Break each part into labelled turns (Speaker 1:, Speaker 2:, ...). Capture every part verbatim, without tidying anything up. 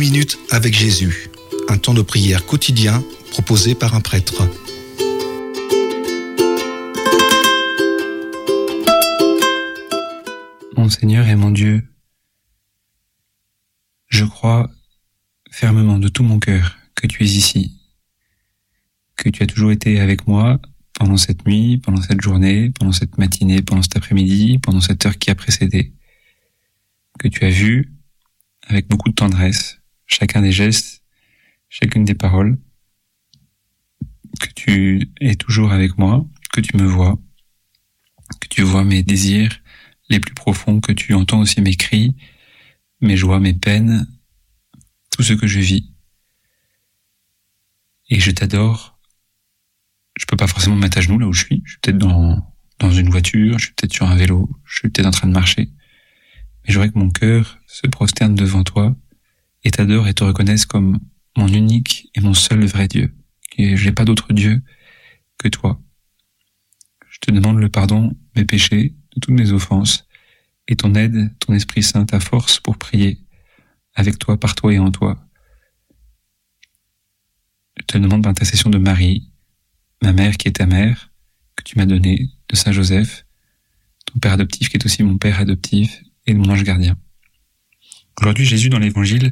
Speaker 1: minutes avec Jésus, un temps de prière quotidien proposé par un prêtre.
Speaker 2: Mon Seigneur et mon Dieu, je crois fermement de tout mon cœur que tu es ici, que tu as toujours été avec moi pendant cette nuit, pendant cette journée, pendant cette matinée, pendant cet après-midi, pendant cette heure qui a précédé, que tu as vu avec beaucoup de tendresse chacun des gestes, chacune des paroles, que tu es toujours avec moi, que tu me vois, que tu vois mes désirs les plus profonds, que tu entends aussi mes cris, mes joies, mes peines, tout ce que je vis. Et je t'adore. Je peux pas forcément me mettre à genoux là où je suis. Je suis peut-être dans, dans une voiture, je suis peut-être sur un vélo, je suis peut-être en train de marcher. Mais j'aimerais que mon cœur se prosterne devant toi et t'adore et te reconnaisse comme mon unique et mon seul vrai Dieu. Et je n'ai pas d'autre Dieu que toi. Je te demande le pardon de mes péchés, de toutes mes offenses, et ton aide, ton Esprit Saint, ta force pour prier avec toi, par toi et en toi. Je te demande l'intercession de Marie, ma mère qui est ta mère, que tu m'as donnée, de Saint Joseph, ton père adoptif qui est aussi mon père adoptif, et de mon ange gardien. Aujourd'hui, Jésus, dans l'Évangile,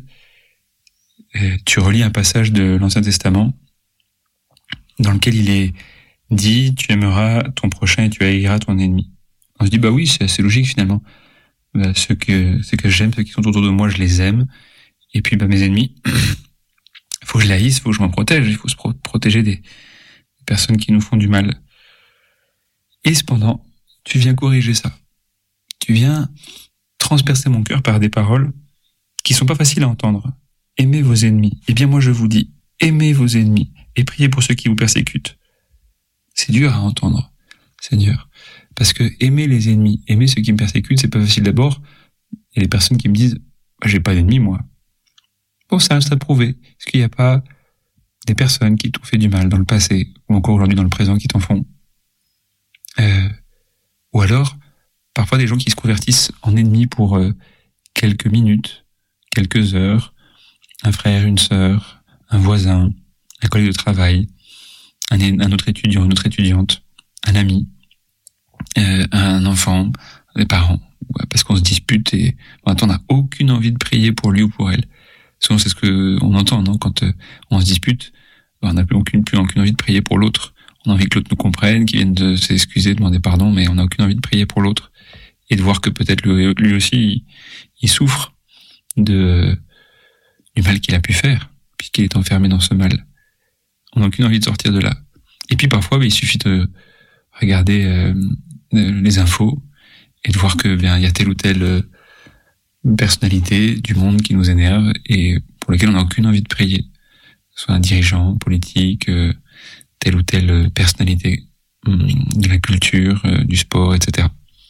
Speaker 2: tu relis un passage de l'Ancien Testament dans lequel il est dit « Tu aimeras ton prochain et tu haïras ton ennemi ». On se dit « Bah oui, c'est assez logique finalement. Bah, ceux que, ceux que j'aime, ceux qui sont autour de moi, je les aime. Et puis bah, mes ennemis, il faut que je les haïsse, il faut que je m'en protège, il faut se pro- protéger des personnes qui nous font du mal. » Et cependant, tu viens corriger ça. Tu viens transpercer mon cœur par des paroles qui sont pas faciles à entendre. Aimez vos ennemis. Eh bien moi je vous dis, aimez vos ennemis et priez pour ceux qui vous persécutent. C'est dur à entendre, Seigneur. Parce que aimer les ennemis, aimer ceux qui me persécutent, c'est pas facile d'abord. Il y a des personnes qui me disent, bah, j'ai pas d'ennemis moi. Bon, ça reste à prouver. Est-ce qu'il n'y a pas des personnes qui t'ont fait du mal dans le passé, ou encore aujourd'hui dans le présent qui t'en font? euh, Ou alors, parfois des gens qui se convertissent en ennemis pour euh, quelques minutes, quelques heures, un frère, une sœur, un voisin, un collègue de travail, un, un autre étudiant, une autre étudiante, un ami, euh, un enfant, des parents, ouais, parce qu'on se dispute et bon, on n'a aucune envie de prier pour lui ou pour elle. Souvent c'est ce que on entend, non? Quand euh, on se dispute, on n'a plus aucune, plus aucune envie de prier pour l'autre. On a envie que l'autre nous comprenne, qu'il vienne de s'excuser, demander pardon, mais on n'a aucune envie de prier pour l'autre. Et de voir que peut-être lui, lui aussi, il, il souffre de, du mal qu'il a pu faire, puisqu'il est enfermé dans ce mal. On n'a aucune envie de sortir de là. Et puis parfois, bah, il suffit de regarder euh, les infos et de voir que bien il y a telle ou telle euh, personnalité du monde qui nous énerve et pour lequel on n'a aucune envie de prier. Soit un dirigeant politique, euh, telle ou telle personnalité euh, de la culture, euh, du sport, et cetera.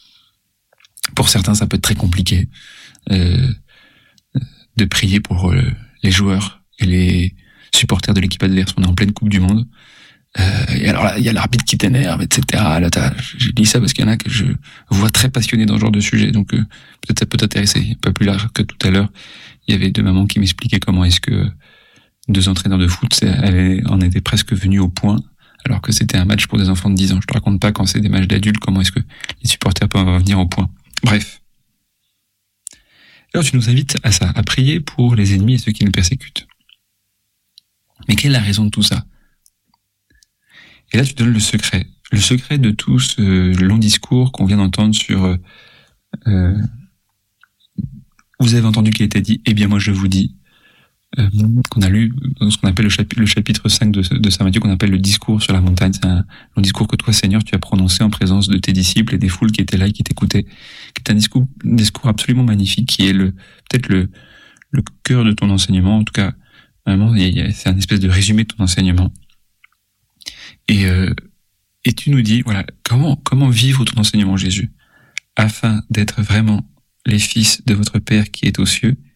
Speaker 2: Pour certains, ça peut être très compliqué euh, de prier pour euh, les joueurs et les supporters de l'équipe adverse. On est en pleine Coupe du Monde. Euh, et alors là, il y a l'arbitre qui t'énerve, et cetera. Là, t'as, j'ai dit ça parce qu'il y en a que je vois très passionnés dans ce genre de sujet. Donc euh, peut-être ça peut t'intéresser. Pas plus large que tout à l'heure, il y avait deux mamans qui m'expliquaient comment est-ce que deux entraîneurs de foot elles en étaient presque venus au point, alors que c'était un match pour des enfants de dix ans. Je te raconte pas quand c'est des matchs d'adultes, comment est-ce que les supporters peuvent en venir au point. Bref. Alors tu nous invites à ça, à prier pour les ennemis et ceux qui nous persécutent. Mais quelle est la raison de tout ça? Et là tu donnes le secret. Le secret de tout ce long discours qu'on vient d'entendre sur... Euh, vous avez entendu qu'il était dit, eh bien moi je vous dis, euh, qu'on a lu dans ce qu'on appelle le chapitre, le chapitre cinq de, de Saint Matthieu, qu'on appelle le discours sur la montagne. C'est un long discours que toi, Seigneur, tu as prononcé en présence de tes disciples et des foules qui étaient là et qui t'écoutaient, qui est un discours, un discours absolument magnifique, qui est le peut-être le, le cœur de ton enseignement. En tout cas, vraiment, il y a, c'est un espèce de résumé de ton enseignement. Et, euh, et tu nous dis, voilà, comment, comment vivre ton enseignement, Jésus, afin d'être vraiment les fils de votre Père qui est aux cieux